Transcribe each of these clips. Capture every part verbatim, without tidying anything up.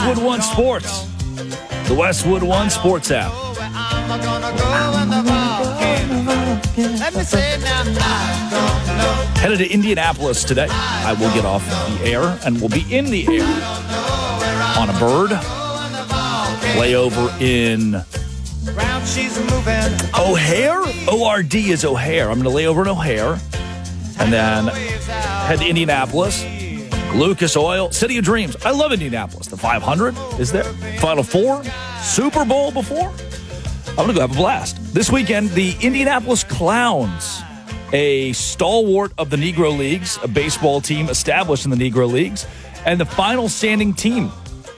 Westwood One Sports, the Westwood One Sports app. Headed to Indianapolis today. I will get off the air and will be in the air on a bird. Layover in O'Hare? O R D is O'Hare. I'm going to lay over in O'Hare and then head to Indianapolis. Lucas Oil, City of Dreams. I love Indianapolis. The five hundred is there. Final Four, Super Bowl before. I'm going to go have a blast. This weekend, the Indianapolis Clowns, a stalwart of the Negro Leagues, a baseball team established in the Negro Leagues, and the final standing team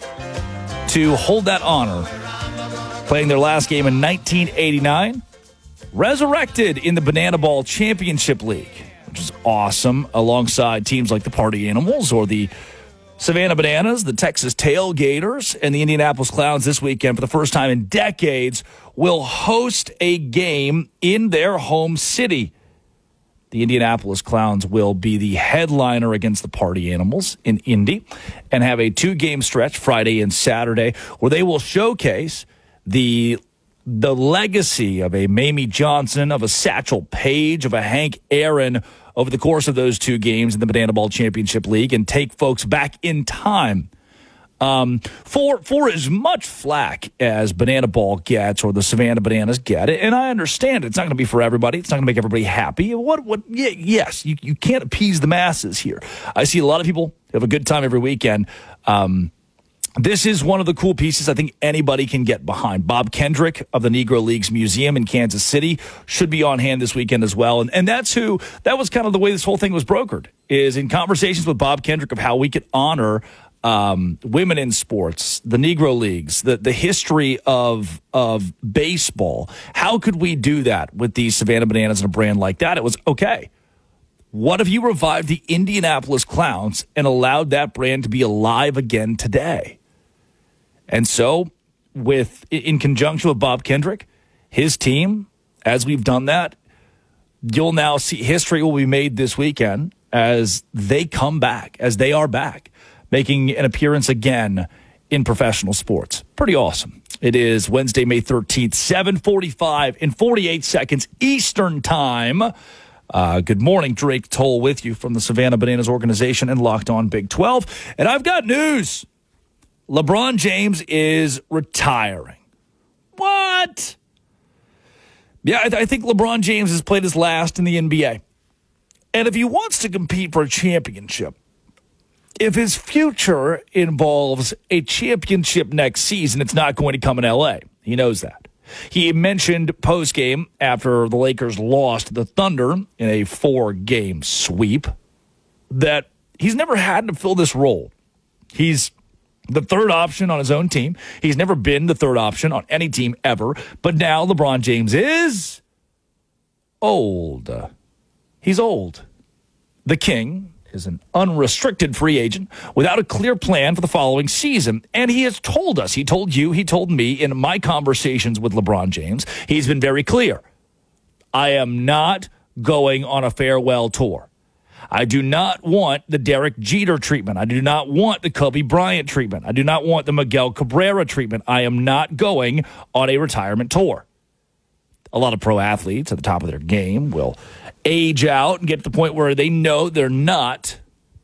to hold that honor, playing their last game in nineteen eighty-nine, resurrected in the Banana Ball Championship League, which is awesome, alongside teams like the Party Animals or the Savannah Bananas, the Texas Tailgaters, and the Indianapolis Clowns this weekend, for the first time in decades, will host a game in their home city. The Indianapolis Clowns will be the headliner against the Party Animals in Indy and have a two-game stretch, Friday and Saturday, where they will showcase the the legacy of a Mamie Johnson, of a Satchel Paige, of a Hank Aaron over the course of those two games in the Banana Ball Championship League and take folks back in time. Um, for for as much flack as Banana Ball gets or the Savannah Bananas get, and I understand it's not going to be for everybody. It's not going to make everybody happy. What? What? Yeah, yes, you, you can't appease the masses here. I see a lot of people have a good time every weekend. Um, this is one of the cool pieces I think anybody can get behind. Bob Kendrick of the Negro Leagues Museum in Kansas City should be on hand this weekend as well. And, and that's who, that was kind of the way this whole thing was brokered, is in conversations with Bob Kendrick of how we could honor Um, women in sports, the Negro Leagues, the, the history of of baseball. How could we do that with the Savannah Bananas and a brand like that? It was, okay, what if you revived the Indianapolis Clowns and allowed that brand to be alive again today? And so, with in conjunction with Bob Kendrick, his team, as we've done that, you'll now see history will be made this weekend as they come back, as they are back, making an appearance again in professional sports. Pretty awesome. It is Wednesday, May thirteenth, seven forty-five in forty-eight seconds Eastern Time. Uh, good morning, Drake Toll with you from the Savannah Bananas organization and Locked On Big twelve. And I've got news. LeBron James is retiring. What? Yeah, I, th- I think LeBron James has played his last in the N B A. And if he wants to compete for a championship, if his future involves a championship next season, it's not going to come in L A. He knows that. He mentioned post-game after the Lakers lost to the Thunder in a four-game sweep that he's never had to fill this role. He's the third option on his own team. He's never been the third option on any team ever. But now LeBron James is old. He's old. The King is an unrestricted free agent without a clear plan for the following season. And he has told us, he told you, he told me in my conversations with LeBron James, he's been very clear. I am not going on a farewell tour. I do not want the Derek Jeter treatment. I do not want the Kobe Bryant treatment. I do not want the Miguel Cabrera treatment. I am not going on a retirement tour. A lot of pro athletes at the top of their game will age out and get to the point where they know they're not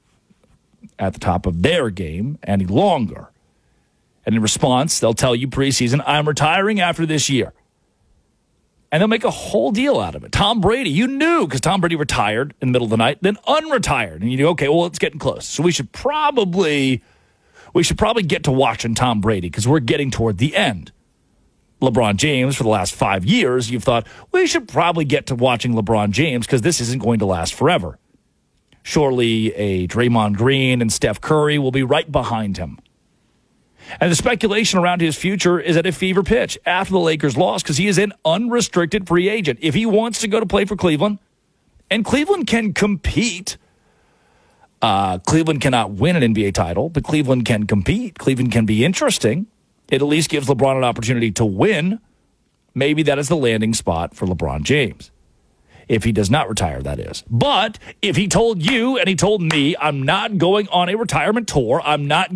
at the top of their game any longer. And in response, they'll tell you preseason, I'm retiring after this year. And they'll make a whole deal out of it. Tom Brady, you knew, because Tom Brady retired in the middle of the night, then unretired. And you knew, okay, well, it's getting close. So we should probably, we should probably get to watching Tom Brady because we're getting toward the end. LeBron James, for the last five years, you've thought, we should probably get to watching LeBron James because this isn't going to last forever. Surely a Draymond Green and Steph Curry will be right behind him. And the speculation around his future is at a fever pitch after the Lakers lost because he is an unrestricted free agent. If he wants to go to play for Cleveland, and Cleveland can compete, uh, Cleveland cannot win an N B A title, but Cleveland can compete. Cleveland can be interesting. It at least gives LeBron an opportunity to win. Maybe that is the landing spot for LeBron James. If he does not retire, that is. But if he told you and he told me, I'm not going on a retirement tour, I'm not